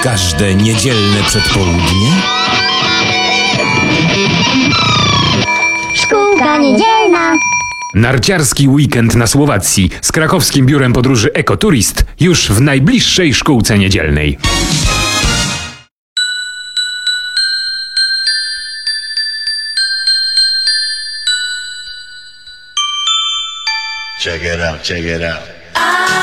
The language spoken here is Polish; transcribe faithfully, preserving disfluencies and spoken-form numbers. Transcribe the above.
każde niedzielne przedpołudnie? Szkółka niedzielna. Narciarski weekend na Słowacji z krakowskim biurem podróży Ekoturist już w najbliższej szkółce niedzielnej. Check it out, check it out.